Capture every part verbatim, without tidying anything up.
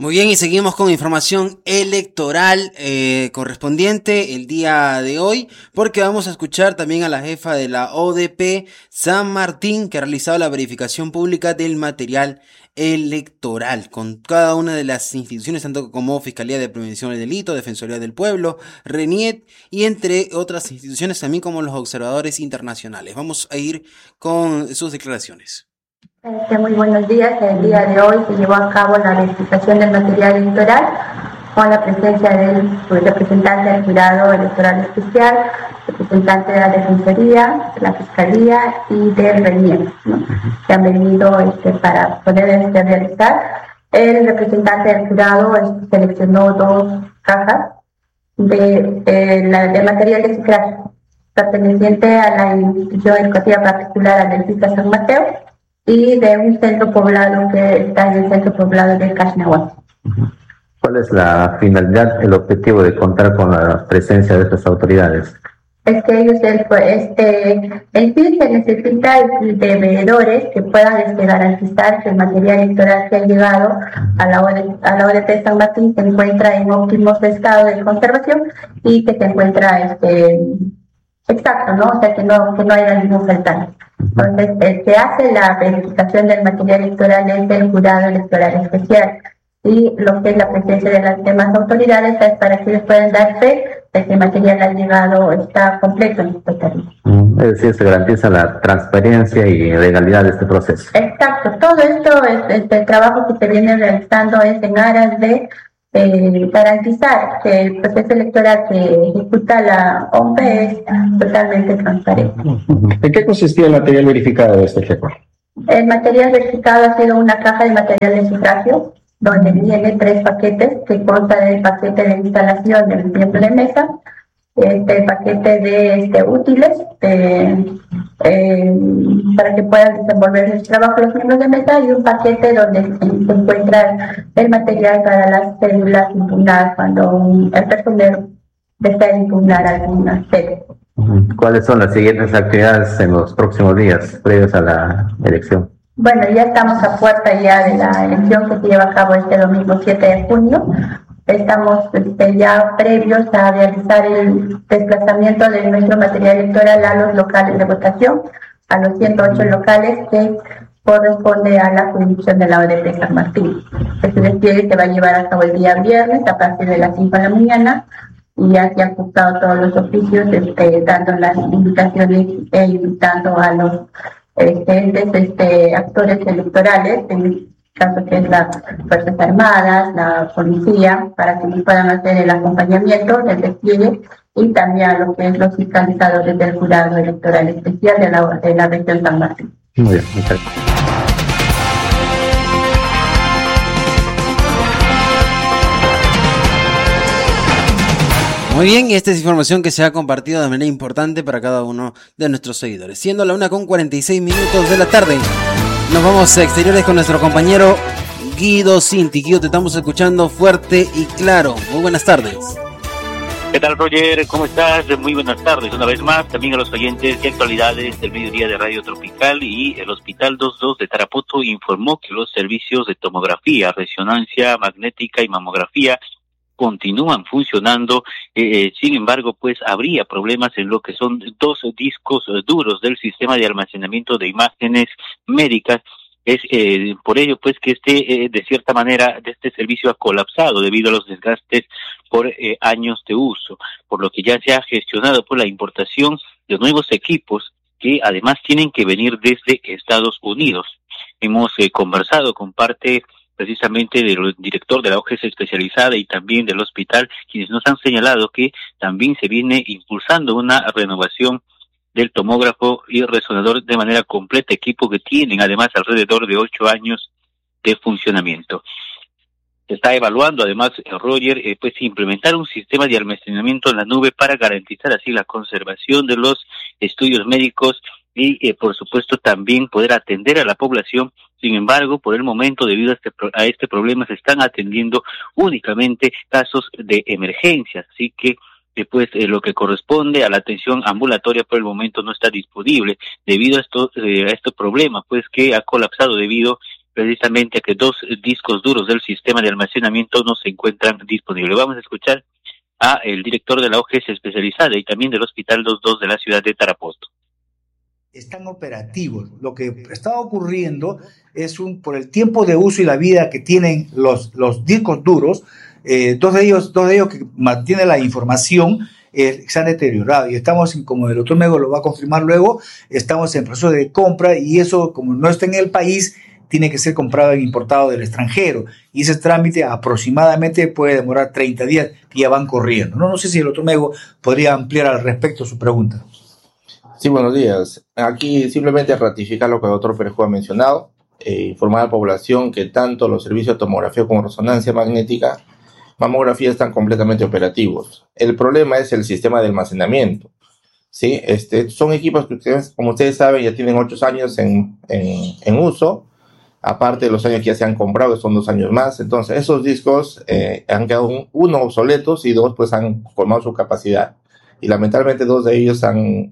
Muy bien, y seguimos con información electoral eh, correspondiente el día de hoy, porque vamos a escuchar también a la jefa de la O D P, San Martín, que ha realizado la verificación pública del material electoral con cada una de las instituciones, tanto como Fiscalía de Prevención del Delito, Defensoría del Pueblo, RENIET y entre otras instituciones, también como los observadores internacionales. Vamos a ir con sus declaraciones. Este, muy buenos días. El día de hoy se llevó a cabo la verificación del material electoral con la presencia del representante del Jurado Electoral Especial, representante de la Defensoría, de la Fiscalía y del RENIET, ¿no? Que han venido este, para poder este, realizar. El representante del Jurado este, seleccionó dos cajas de, eh, la, de material de cifrado perteneciente a la institución educativa particular Adelfita San Mateo y de un centro poblado que está en el centro poblado de Caxnahuatl. ¿Cuál es la finalidad, el objetivo de contar con la presencia de estas autoridades? Es que ellos, este, en sí se necesita de veedores que puedan este, garantizar que el material electoral que ha llegado a la, a la O D P San Martín se encuentra en óptimos estado de conservación y que se encuentra este, exacto, ¿no? O sea, que no, que no haya ningún faltante. Entonces, el que hace la verificación del material electoral es el Jurado Electoral Especial, y lo que es la presencia de las demás autoridades es para que ellos puedan dar fe de que el material ha llegado, está completo en este territorio. Es decir, se garantiza la transparencia y legalidad de este proceso. Exacto, todo esto, es, este, el trabajo que se viene realizando es en aras de Eh, garantizar que el proceso electoral que ejecuta la O M P es totalmente transparente. ¿En qué consistía el material verificado de este jefe? El material verificado ha sido una caja de material de sufragio, donde viene tres paquetes, que consta del paquete de instalación del miembro de mesa, este paquete de este, útiles de, eh, para que puedan desenvolver su trabajo los miembros de mesa, y un paquete donde se encuentra el material para las células impugnadas cuando el personero desea impugnar alguna célula. ¿Cuáles son las siguientes actividades en los próximos días previos a la elección? Bueno, ya estamos a puerta ya de la elección que se lleva a cabo este domingo siete de junio. Estamos este, ya previos a realizar el desplazamiento de nuestro material electoral a los locales de votación, a los ciento ocho locales que corresponde a la jurisdicción de la O D P San Martín. Este despliegue se va a llevar a cabo el día viernes a partir de las cinco de la mañana, y ya se han ajustado todos los oficios, este, dando las invitaciones e invitando a los este, este, actores electorales, en caso que es las Fuerzas Armadas, la policía, para que puedan hacer el acompañamiento del despliegue, y también a lo que es los fiscalizadores del Jurado Electoral Especial de la, de la región San Martín. Muy bien, muchas gracias. Muy bien, y esta es información que se ha compartido de manera importante para cada uno de nuestros seguidores. Siendo la una con cuarenta y seis minutos de la tarde, nos vamos a exteriores con nuestro compañero Guido Cinti. Guido, te estamos escuchando fuerte y claro. Muy buenas tardes. ¿Qué tal, Roger? ¿Cómo estás? Muy buenas tardes una vez más. También a los oyentes y actualidades del mediodía de Radio Tropical. Y el Hospital veintidos de Tarapoto informó que los servicios de tomografía, resonancia magnética y mamografía continúan funcionando. Eh, sin embargo, pues habría problemas en lo que son dos discos duros del sistema de almacenamiento de imágenes médicas. Es eh, por ello pues que este eh, de cierta manera de este servicio ha colapsado debido a los desgastes por eh, años de uso, por lo que ya se ha gestionado por la importación de nuevos equipos que además tienen que venir desde Estados Unidos. Hemos eh, conversado con parte precisamente del director de la O G S especializada y también del hospital, quienes nos han señalado que también se viene impulsando una renovación del tomógrafo y resonador de manera completa, equipo que tienen además alrededor de ocho años de funcionamiento. Se está evaluando además, Roger, eh, pues implementar un sistema de almacenamiento en la nube para garantizar así la conservación de los estudios médicos y eh, por supuesto también poder atender a la población. Sin embargo, por el momento, debido a este, a este problema, se están atendiendo únicamente casos de emergencia, así que Eh, pues eh, lo que corresponde a la atención ambulatoria por el momento no está disponible debido a estos eh, a este problema pues que ha colapsado debido precisamente a que dos discos duros del sistema de almacenamiento no se encuentran disponibles. Vamos a escuchar a el director de la O G S especializada y también del Hospital veintidos de la ciudad de Tarapoto. Están operativos. Lo que está ocurriendo es un por el tiempo de uso y la vida que tienen los, los discos duros, eh, dos de ellos, dos de ellos que mantienen la información, eh, se han deteriorado y estamos, en, como el doctor Mego lo va a confirmar luego, estamos en proceso de compra y eso, como no está en el país, tiene que ser comprado e importado del extranjero y ese trámite aproximadamente puede demorar treinta días que ya van corriendo. No, no sé si el doctor Mego podría ampliar al respecto su pregunta. Sí, buenos días. Aquí simplemente ratificar lo que el doctor Perejo ha mencionado, eh, informar a la población que tanto los servicios de tomografía como resonancia magnética, mamografía están completamente operativos. El problema es el sistema de almacenamiento. ¿Sí? Este, son equipos que ustedes, como ustedes saben, ya tienen ocho años en, en, en uso, aparte de los años que ya se han comprado, son dos años más. Entonces, esos discos eh, han quedado, un, uno, obsoletos y dos, pues han colmado su capacidad. Y lamentablemente dos de ellos han...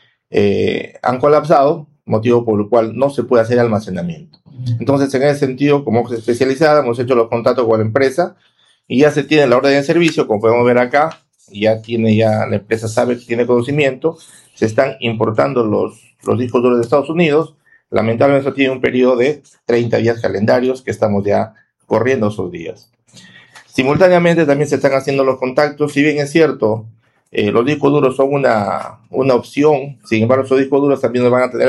Eh, han colapsado, motivo por el cual no se puede hacer almacenamiento. Entonces, en ese sentido, como especializada, hemos hecho los contactos con la empresa y ya se tiene la orden de servicio, como podemos ver acá, ya tiene ya, la empresa sabe que tiene conocimiento, se están importando los, los discos duros de Estados Unidos, lamentablemente eso tiene un periodo de treinta días calendarios que estamos ya corriendo esos días. Simultáneamente también se están haciendo los contactos, si bien es cierto, Eh, los discos duros son una, una opción, sin embargo, esos discos duros también nos van a tener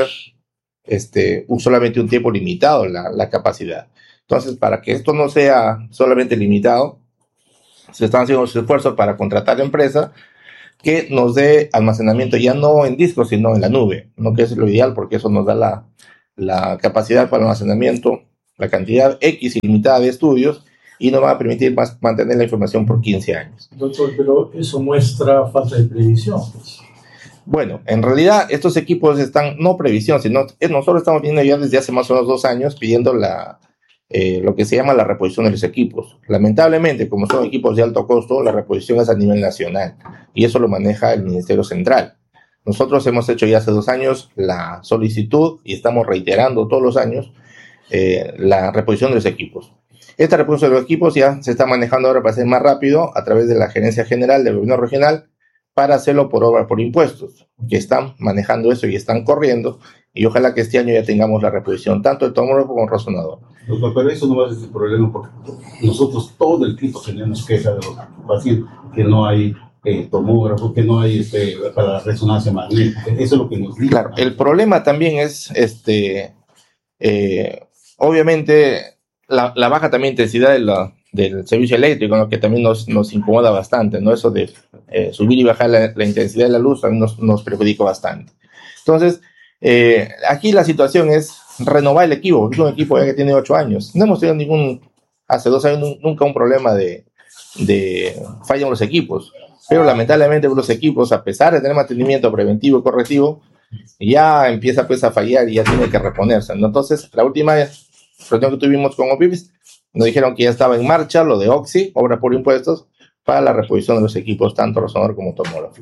este, un, solamente un tiempo limitado la, la capacidad. Entonces, para que esto no sea solamente limitado, se están haciendo los esfuerzos para contratar a la empresa que nos dé almacenamiento ya no en discos, sino en la nube, ¿no? Que es lo ideal porque eso nos da la, la capacidad para almacenamiento, la cantidad X ilimitada de estudios, y nos va a permitir más mantener la información por quince años. Doctor, pero eso muestra falta de previsión. Pues. Bueno, en realidad estos equipos están, no previsión, sino nosotros estamos viendo ya desde hace más o menos dos años pidiendo la, eh, lo que se llama la reposición de los equipos. Lamentablemente, como son equipos de alto costo, la reposición es a nivel nacional y eso lo maneja el Ministerio Central. Nosotros hemos hecho ya hace dos años la solicitud y estamos reiterando todos los años eh, la reposición de los equipos. Esta reposición de los equipos ya se está manejando ahora para ser más rápido a través de la Gerencia General del Gobierno Regional para hacerlo por obra por impuestos, que están manejando eso y están corriendo, y ojalá que este año ya tengamos la reposición tanto de tomógrafo como resonador. Doctor, pero eso no va a ser el problema porque nosotros todo el tiempo tenemos quejas de los pacientes que no hay eh, tomógrafo, que no hay este, para la resonancia magnética. Eso es lo que nos dice. Claro, el problema también es, este, eh, obviamente, La, la baja también intensidad de la, del servicio eléctrico, ¿no? Que también nos, nos incomoda bastante, ¿no? Eso de eh, subir y bajar la, la intensidad de la luz también nos, nos perjudica bastante. Entonces, eh, aquí la situación es renovar el equipo, es un equipo ya que tiene ocho años. No hemos tenido ningún, hace dos años nunca un problema de, de falla en los equipos, pero lamentablemente los equipos, a pesar de tener mantenimiento preventivo y correctivo, ya empieza pues a fallar y ya tiene que reponerse, ¿no? Entonces, la última vez reunión que tuvimos con O P I P S, nos dijeron que ya estaba en marcha lo de Oxy, obra por impuestos, para la reposición de los equipos, tanto resonador como tomógrafo.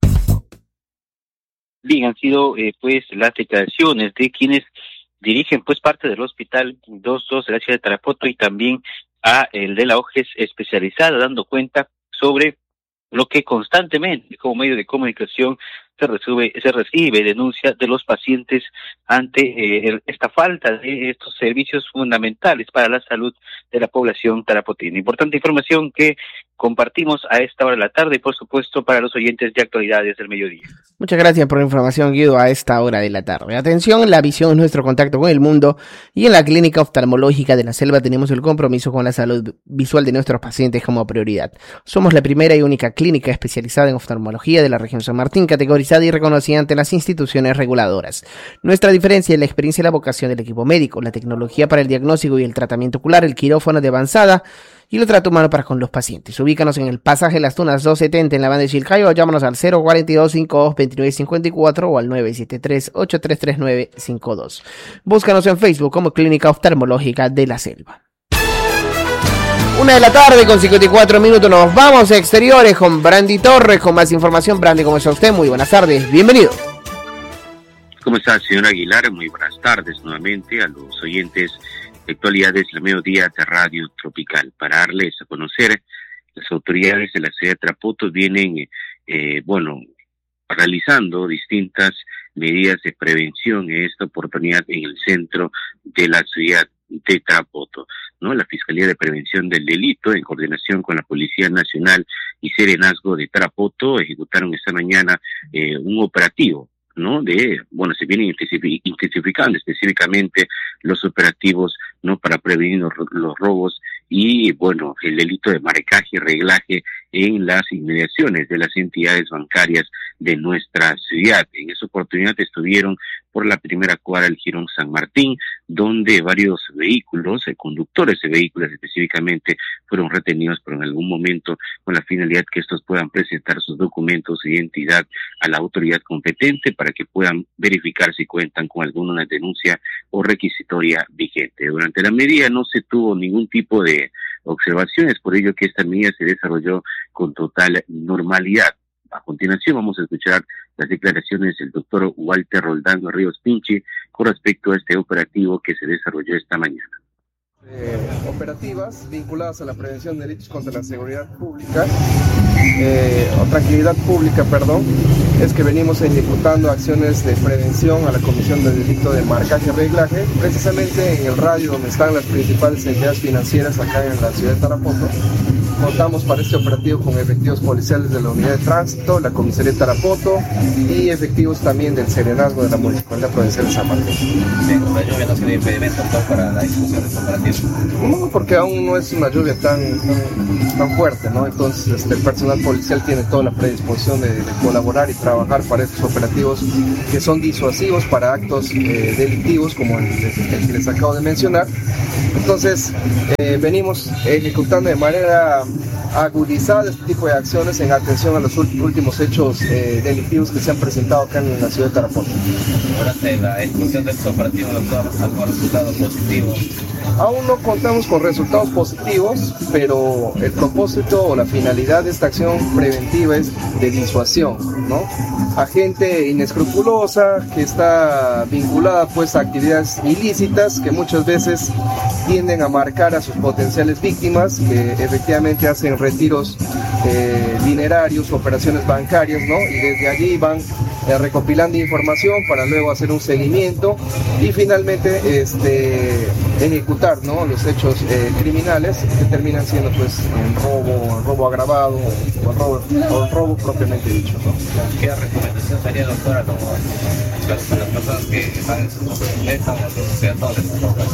Bien, han sido eh, pues las declaraciones de quienes dirigen pues parte del Hospital veintidos de la ciudad de Tarapoto y también a el de la O G S especializada, dando cuenta sobre lo que constantemente como medio de comunicación se recibe, se recibe denuncia de los pacientes ante eh, esta falta de estos servicios fundamentales para la salud de la población tarapotina. Importante información que compartimos a esta hora de la tarde y por supuesto para los oyentes de Actualidades del Mediodía. Muchas gracias por la información, Guido, a esta hora de la tarde. Atención, la visión es nuestro contacto con el mundo y en la Clínica Oftalmológica de la Selva tenemos el compromiso con la salud visual de nuestros pacientes como prioridad. Somos la primera y única clínica especializada en oftalmología de la región San Martín, categorizada y reconocida ante las instituciones reguladoras. Nuestra diferencia es la experiencia y la vocación del equipo médico, la tecnología para el diagnóstico y el tratamiento ocular, el quirófano de avanzada y el trato humano para con los pacientes. Ubícanos en el pasaje Las Tunas doscientos setenta en la banda de Chilcayo, o llámanos al cero cuatro dos cinco dos dos nueve cinco cuatro o al nueve siete tres ocho tres tres nueve cinco dos. Búscanos en Facebook como Clínica Oftalmológica de la Selva. Una de la tarde con cincuenta y cuatro minutos, nos vamos a exteriores con Brandy Torres con más información. Brandy, ¿cómo está usted? Muy buenas tardes, bienvenido. ¿Cómo está, señor Aguilar? Muy buenas tardes nuevamente a los oyentes actualidades del mediodía de Radio Tropical. Para darles a conocer, las autoridades de la ciudad de Tarapoto vienen, eh, bueno, realizando distintas medidas de prevención en esta oportunidad en el centro de la ciudad de Tarapoto, ¿no? La Fiscalía de Prevención del Delito, en coordinación con la Policía Nacional y Serenazgo de Tarapoto, ejecutaron esta mañana eh, un operativo, ¿no? De, bueno, se vienen intensificando específicamente los operativos, ¿no? Para prevenir los, los robos y, bueno, el delito de marcaje y reglaje en las inmediaciones de las entidades bancarias de nuestra ciudad. En esa oportunidad estuvieron por la primera cuadra del Jirón San Martín, donde varios vehículos, eh, conductores de vehículos específicamente, fueron retenidos, pero en algún momento con la finalidad que estos puedan presentar sus documentos de identidad a la autoridad competente para que puedan verificar si cuentan con alguna denuncia o requisitoria vigente. Durante la medida no se tuvo ningún tipo de observaciones, por ello que esta medida se desarrolló con total normalidad. A continuación vamos a escuchar las declaraciones del doctor Walter Roldán Ríos Pinchi con respecto a este operativo que se desarrolló esta mañana. Eh, operativas vinculadas a la prevención de delitos contra la seguridad pública eh, o tranquilidad pública, perdón, es que venimos ejecutando acciones de prevención a la comisión del delito de marcaje y reglaje, precisamente en el radio donde están las principales entidades financieras acá en la ciudad de Tarapoto. Contamos para este operativo con efectivos policiales de la unidad de tránsito, la comisaría de Tarapoto y efectivos también del Serenazgo de la Municipalidad Provincial de San Martín. ¿La lluvia no sería impedimento para la ejecución de este operativo? No, porque aún no es una lluvia tan, tan, tan fuerte, ¿no? Entonces este, el personal policial tiene toda la predisposición de, de colaborar y trabajar para estos operativos que son disuasivos para actos eh, delictivos como el, el que les acabo de mencionar. Entonces eh, venimos ejecutando de manera agudizada este tipo de acciones en atención a los últimos hechos eh, delictivos que se han presentado acá en la ciudad de Tarapoto. Durante la ejecución de estos operativos, doctor, ¿algún resultado positivo? Aún no contamos con resultados positivos, pero el propósito o la finalidad de esta acción preventiva es de disuasión, ¿no? A gente inescrupulosa que está vinculada pues a actividades ilícitas que muchas veces tienden a marcar a sus potenciales víctimas, que efectivamente hacen retiros eh, dinerarios, operaciones bancarias, ¿no? Y desde allí van eh, recopilando información para luego hacer un seguimiento y finalmente este, ejecutar, ¿no? Los hechos eh, criminales que terminan siendo pues en robo, en robo agravado o en robo, o en robo propiamente dicho, ¿no? ¿Qué recomendación sería, doctora, como las personas que están en sus motocicletas o los peatones?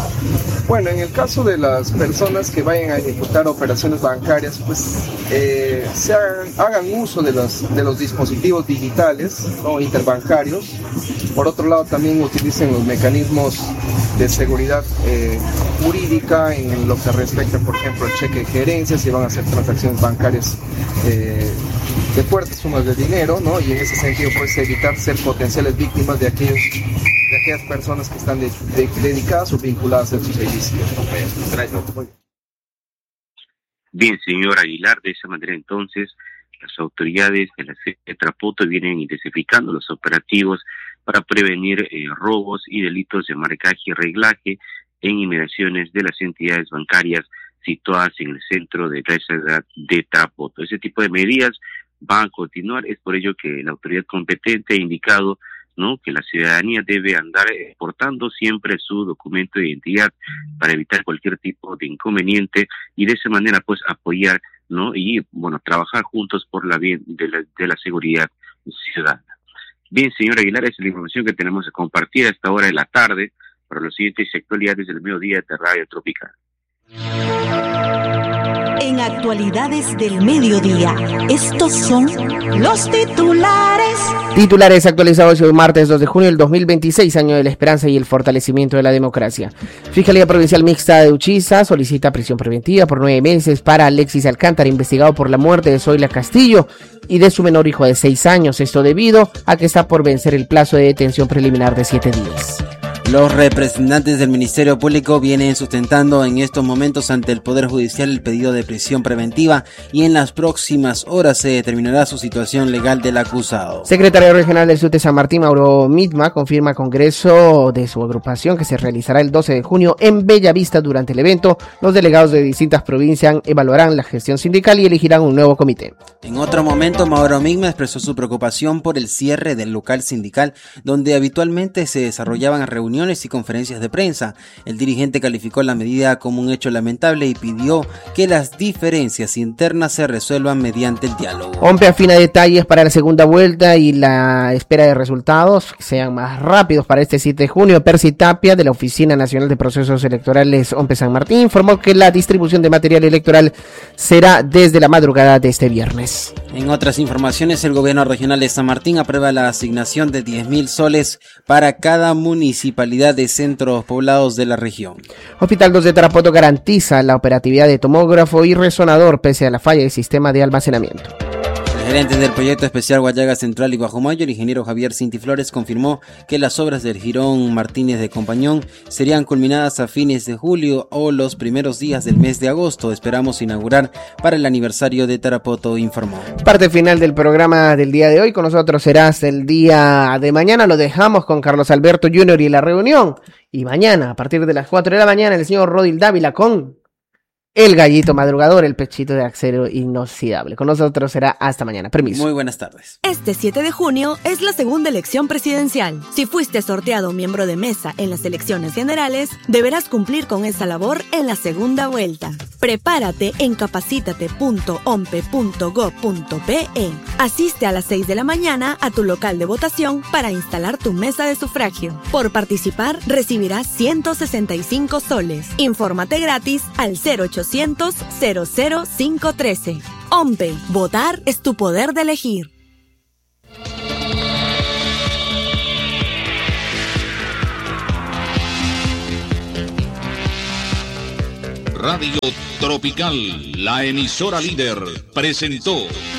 Bueno, en el caso de las personas que vayan a ejecutar operaciones bancarias, pues eh, se hagan, hagan uso de los, de los dispositivos digitales, ¿no? Interbancarios. Por otro lado, también utilicen los mecanismos de seguridad eh, jurídica en lo que respecta, por ejemplo, el cheque de gerencia, si van a hacer transacciones bancarias eh, de fuertes sumas de dinero, ¿no? Y en ese sentido, pues evitar ser potenciales víctimas de aquellos de aquellas personas que están de, de, dedicadas o vinculadas a estos ilícitos. Bien, señor Aguilar, de esa manera entonces las autoridades de la ciudad de Tarapoto vienen intensificando los operativos para prevenir eh, robos y delitos de marcaje y reglaje en inmediaciones de las entidades bancarias situadas en el centro de la ciudad de Tarapoto. Ese tipo de medidas van a continuar, es por ello que la autoridad competente ha indicado, ¿no?, que la ciudadanía debe andar portando siempre su documento de identidad para evitar cualquier tipo de inconveniente y de esa manera pues apoyar, ¿no?, y bueno, trabajar juntos por la bien de la, de la seguridad ciudadana. Bien, señor Aguilar, esa es la información que tenemos que compartir a esta hora de la tarde para los siguientes actualidades del mediodía de Radio Tropical. En actualidades del mediodía, estos son los titulares. Titulares actualizados hoy martes dos de junio del dos mil veintiséis, año de la esperanza y el fortalecimiento de la democracia. Fiscalía Provincial Mixta de Uchiza solicita prisión preventiva por nueve meses para Alexis Alcántara, investigado por la muerte de Zoila Castillo y de su menor hijo de seis años. Esto debido a que está por vencer el plazo de detención preliminar de siete días. Los representantes del Ministerio Público vienen sustentando en estos momentos ante el Poder Judicial el pedido de prisión preventiva y en las próximas horas se determinará su situación legal del acusado. Secretario Regional del S U T E San Martín, Mauro Mitma, confirma congreso de su agrupación que se realizará el doce de junio en Bellavista. Durante el evento, los delegados de distintas provincias evaluarán la gestión sindical y elegirán un nuevo comité. En otro momento, Mauro Mitma expresó su preocupación por el cierre del local sindical donde habitualmente se desarrollaban reuniones y conferencias de prensa. El dirigente calificó la medida como un hecho lamentable y pidió que las diferencias internas se resuelvan mediante el diálogo. OMPE afina detalles para la segunda vuelta y la espera de resultados que sean más rápidos para este siete de junio. Percy Tapia, de la Oficina Nacional de Procesos Electorales OMPE San Martín, informó que la distribución de material electoral será desde la madrugada de este viernes. En otras informaciones, el gobierno regional de San Martín aprueba la asignación de diez mil soles para cada municipalidad de centros poblados de la región. Hospital dos de Tarapoto garantiza la operatividad de tomógrafo y resonador pese a la falla del sistema de almacenamiento. El gerente del proyecto especial Guayaga Central y Guajumayo, el ingeniero Javier Cintiflores, confirmó que las obras del Jirón Martínez de Compañón serían culminadas a fines de julio o los primeros días del mes de agosto. Esperamos inaugurar para el aniversario de Tarapoto, informó. Parte final del programa del día de hoy. Con nosotros será hasta el día de mañana. Lo dejamos con Carlos Alberto junior y la reunión. Y mañana, a partir de las cuatro de la mañana, el señor Rodil Dávila con el gallito madrugador, el pechito de acero inoxidable. Con nosotros será hasta mañana. Permiso. Muy buenas tardes. Este siete de junio es la segunda elección presidencial. Si fuiste sorteado miembro de mesa en las elecciones generales, deberás cumplir con esa labor en la segunda vuelta. Prepárate en capacítate punto ompe punto gob punto pe. Asiste a las seis de la mañana a tu local de votación para instalar tu mesa de sufragio. Por participar, recibirás ciento sesenta y cinco soles. Infórmate gratis al cero ochocientos cero cero cinco trece. OMPE, votar es tu poder de elegir. Radio Tropical, la emisora líder, presentó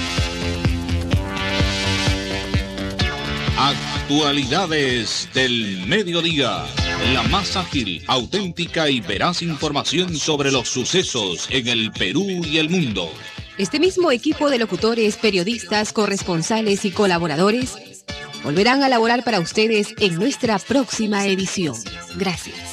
Actualidades del Mediodía. La más ágil, auténtica y veraz información sobre los sucesos en el Perú y el mundo. Este mismo equipo de locutores, periodistas, corresponsales y colaboradores volverán a laborar para ustedes en nuestra próxima edición. Gracias.